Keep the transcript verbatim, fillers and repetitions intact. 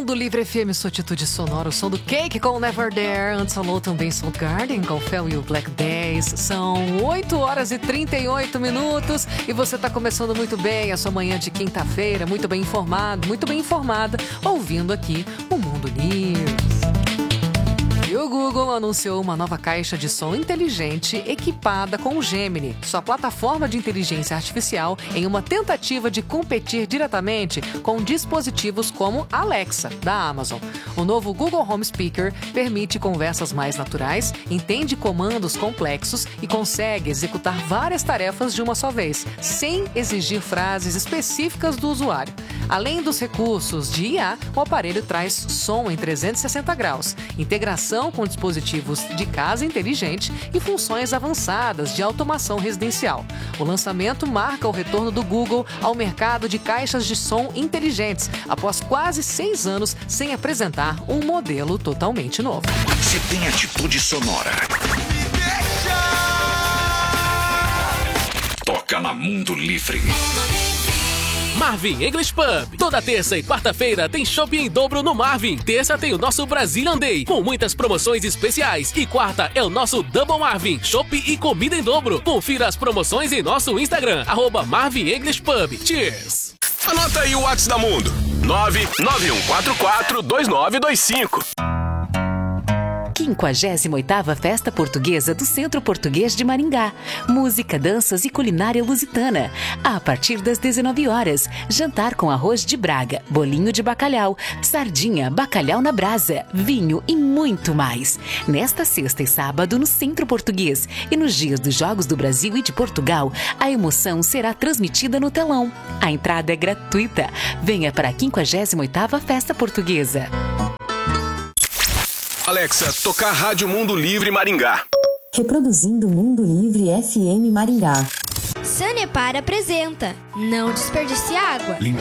Mundo Livre F M, sua atitude sonora, o som do Cake com Never There. Antes falou também Soundgarden com Fell e o Black Days. São oito horas e trinta e oito minutos e você está começando muito bem a sua manhã de quinta-feira, muito bem informado, muito bem informada, ouvindo aqui o Mundo News. E o Google anunciou uma nova caixa de som inteligente equipada com o Gemini, sua plataforma de inteligência artificial, em uma tentativa de competir diretamente com dispositivos como a Alexa, da Amazon. O novo Google Home Speaker permite conversas mais naturais, entende comandos complexos e consegue executar várias tarefas de uma só vez, sem exigir frases específicas do usuário. Além dos recursos de I A, o aparelho traz som em trezentos e sessenta graus, integração com dispositivos de casa inteligente e funções avançadas de automação residencial. O lançamento marca o retorno do Google ao mercado de caixas de som inteligentes, após quase seis anos sem apresentar um modelo totalmente novo. Se tem atitude sonora, toca na Mundo Livre. Marvin English Pub. Toda terça e quarta-feira tem shopping em dobro no Marvin. Terça tem o nosso Brazilian Day, com muitas promoções especiais. E quarta é o nosso Double Marvin, shopping e comida em dobro. Confira as promoções em nosso Instagram, arroba Marvin English Pub. Cheers! Anota aí o WhatsApp da Mundo. nove nove um quatro quatro dois nove dois cinco. quinquagésima oitava Festa Portuguesa do Centro Português de Maringá. Música, danças e culinária lusitana. A partir das dezenove horas, jantar com arroz de Braga, bolinho de bacalhau, sardinha, bacalhau na brasa, vinho e muito mais. Nesta sexta e sábado no Centro Português e nos dias dos Jogos do Brasil e de Portugal, a emoção será transmitida no telão. A entrada é gratuita. Venha para a quinquagésima oitava Festa Portuguesa. Alexa, tocar Rádio Mundo Livre Maringá. Reproduzindo Mundo Livre F M Maringá. Sanepar apresenta Não Desperdice Água.